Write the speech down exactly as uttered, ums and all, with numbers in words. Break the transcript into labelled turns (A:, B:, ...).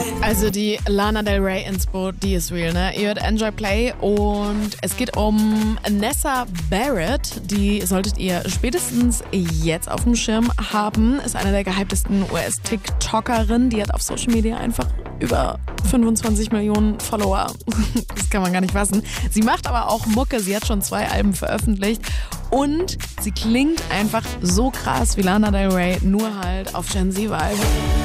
A: Also die Lana Del Rey Inspo, die ist real, ne? Ihr hört Enjoy Play und es geht um Nessa Barrett. Die solltet ihr spätestens jetzt auf dem Schirm haben. Ist eine der gehyptesten U S-TikTokerinnen. Die hat auf Social Media einfach über fünfundzwanzig Millionen Follower. Das kann man gar nicht fassen. Sie macht aber auch Mucke. Sie hat schon zwei Alben veröffentlicht. Und sie klingt einfach so krass wie Lana Del Rey, nur halt auf Gen Z-Vibe.